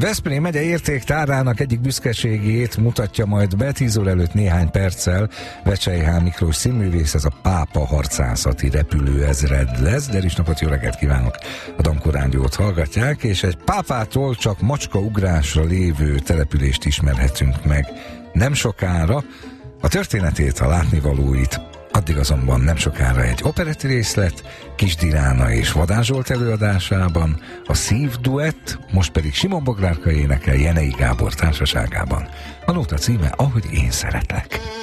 Veszprém megye értéktárának egyik büszkeségét mutatja majd be 10 óra előtt néhány perccel Vecsejhán Miklós színművész, ez a Pápa harcászati repülőezred lesz. De is napot, jó reggelt kívánok! A Dankó Rádiót hallgatják, és egy pápától csak macskaugrásra lévő települést ismerhetünk meg nem sokára. A történetét, a látnivalóit, addig azonban nem sokára egy operetti részlet, Kis Diana és Vadán Zsolt előadásában, a Szívduett, most pedig Simon Boglárka énekel Jenei Gábor társaságában. A nóta címe Ahogy én szeretlek.